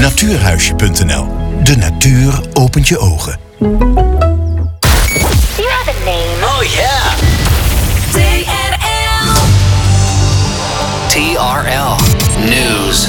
Natuurhuisje.nl. De natuur opent je ogen. You have a name. Oh yeah. TRL News.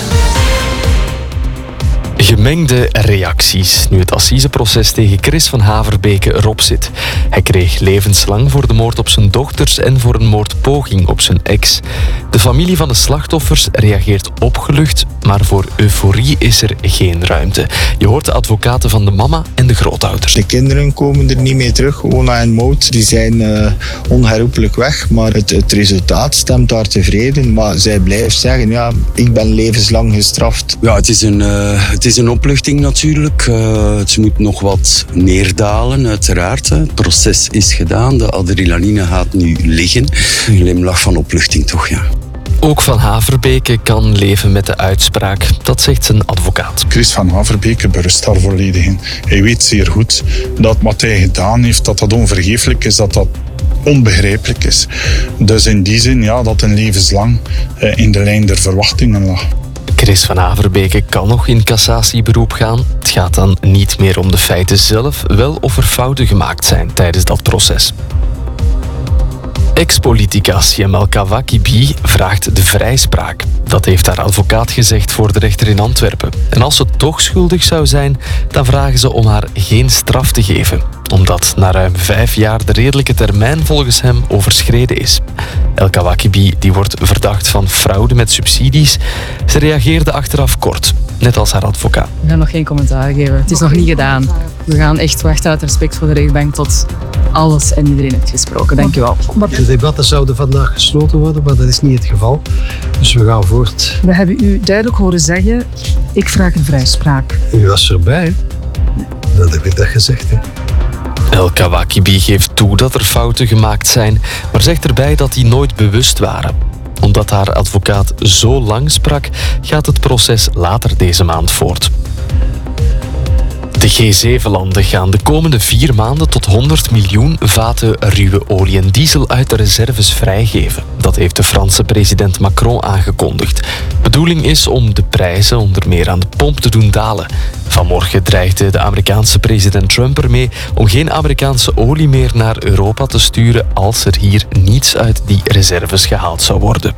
Gemengde reacties nu het assiseproces tegen Chris van Haverbeke erop zit. Hij kreeg levenslang voor de moord op zijn dochters en voor een moordpoging op zijn ex. De familie van de slachtoffers reageert opgelucht, maar voor euforie is er geen ruimte. Je hoort de advocaten van de mama en de grootouders. De kinderen komen er niet mee terug, Ona en Maud, die zijn onherroepelijk weg, maar het resultaat stemt haar tevreden. Maar zij blijft zeggen, ja, ik ben levenslang gestraft. Ja, het is een opluchting natuurlijk. Ze moet nog wat neerdalen, uiteraard. Het proces is gedaan, de adrenaline gaat nu liggen. Een glimlach van opluchting toch, ja. Ook Van Haverbeke kan leven met de uitspraak. Dat zegt zijn advocaat. Chris van Haverbeke berust daar volledig in. Hij weet zeer goed dat wat hij gedaan heeft, dat onvergeeflijk is, dat onbegrijpelijk is. Dus in die zin, ja, dat een levenslang in de lijn der verwachtingen lag. Chris van Haverbeke kan nog in cassatieberoep gaan. Het gaat dan niet meer om de feiten zelf, wel of er fouten gemaakt zijn tijdens dat proces. Ex-politica Siam El Kawakibi vraagt de vrijspraak. Dat heeft haar advocaat gezegd voor de rechter in Antwerpen. En als ze toch schuldig zou zijn, dan vragen ze om haar geen straf te geven. Omdat na ruim 5 jaar de redelijke termijn volgens hem overschreden is. El Kawakibi die wordt verdacht van fraude met subsidies. Ze reageerde achteraf kort, net als haar advocaat. We gaan nog geen commentaar geven. Het is nog niet gedaan. We gaan echt wachten uit respect voor de rechtbank tot alles en iedereen heeft gesproken. Dank u wel. De debatten zouden vandaag gesloten worden, maar dat is niet het geval. Dus we gaan voort. We hebben u duidelijk horen zeggen, ik vraag een vrijspraak. U was erbij. Dat heb ik dat gezegd, hè. El Kawakibi geeft toe dat er fouten gemaakt zijn, maar zegt erbij dat die nooit bewust waren. Omdat haar advocaat zo lang sprak, gaat het proces later deze maand voort. De G7-landen gaan de komende 4 maanden tot 100 miljoen vaten ruwe olie en diesel uit de reserves vrijgeven. Dat heeft de Franse president Macron aangekondigd. Bedoeling is om de prijzen onder meer aan de pomp te doen dalen. Vanmorgen dreigde de Amerikaanse president Trump ermee om geen Amerikaanse olie meer naar Europa te sturen als er hier niets uit die reserves gehaald zou worden.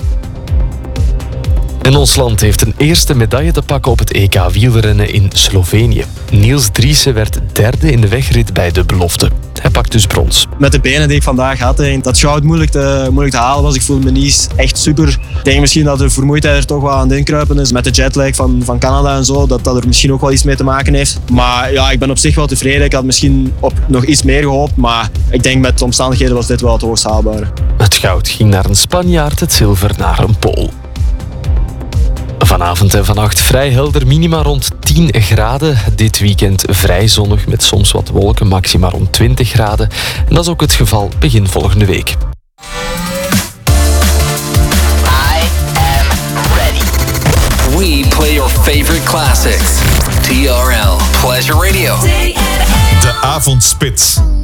En ons land heeft een eerste medaille te pakken op het EK wielrennen in Slovenië. Niels Driessen werd 3e in de wegrit bij de belofte. Hij pakt dus brons. Met de benen die ik vandaag had, dat goud moeilijk te halen was. Ik voelde me niet echt super. Ik denk misschien dat de vermoeidheid er toch wel aan het inkruipen is. Met de jetlag van Canada en zo, dat er misschien ook wel iets mee te maken heeft. Maar ja, ik ben op zich wel tevreden. Ik had misschien op nog iets meer gehoopt, maar ik denk met de omstandigheden was dit wel het hoogst haalbare. Het goud ging naar een Spanjaard, het zilver naar een Pool. Vanavond en vannacht vrij helder, minima rond 10 graden. Dit weekend vrij zonnig met soms wat wolken, maxima rond 20 graden. En dat is ook het geval begin volgende week. I am ready. We play your favorite classics. TRL Pleasure Radio. De Avondspits.